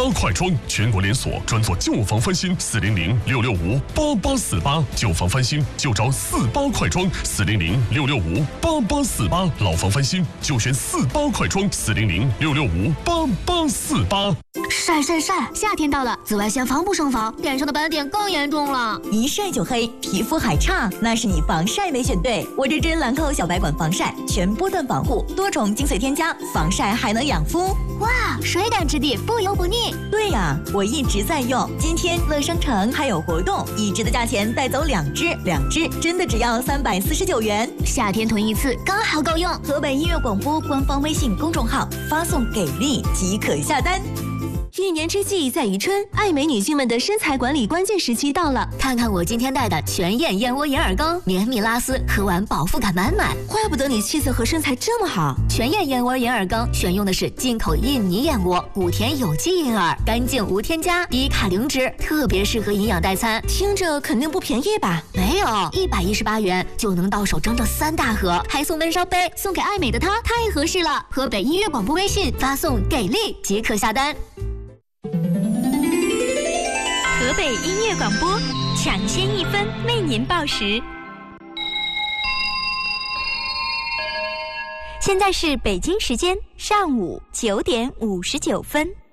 八快装，全国连锁，专做旧房翻新，400-665-8848，旧房翻新就找48快装，400-665-8848，老房翻新就选48快装，400-665-8848。 晒晒晒！夏天到了，紫外线防不胜防，脸上的斑点更严重了。 一晒就黑，皮肤还差，那是你防晒没选对。我这支兰蔻小白管防晒，全波段保护，多重精粹添加，防晒还能养肤。 哇，水感质地，不油不腻。 对呀，我一直在用。今天乐商城还有活动，一支的价钱带走2支，2支真的只要349元。 夏天囤一次刚好够用。 河北音乐广播官方微信公众号发送给力即可下单。 一年之计在于春，爱美女性们的身材管理关键时期到了。 看看我今天带的全燕燕窝眼耳膏，绵密拉丝，喝完饱腹感满满。 怪不得你气色和身材这么好。 全燕燕窝眼耳膏选用的是进口印尼燕窝，古田有机银耳，干净无添加，低卡零脂，特别适合营养代餐。 听着肯定不便宜吧？ 没有，118元就能到手整整3大盒，还送闷烧杯，送给爱美的她太合适了。河北音乐广播微信发送给力即可下单。 河北音乐广播，抢先1分为您报时。现在是北京时间上午9点59分。